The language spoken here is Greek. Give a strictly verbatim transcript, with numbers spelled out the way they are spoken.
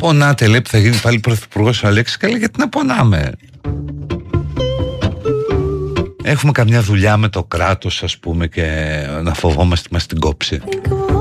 πονάτε, λέει, που θα γίνει πάλι πρωθυπουργός ο Αλέξης. Καλά, γιατί να πονάμε? Έχουμε καμιά δουλειά με το κράτος, ας πούμε, και να φοβόμαστε μας την κόψει?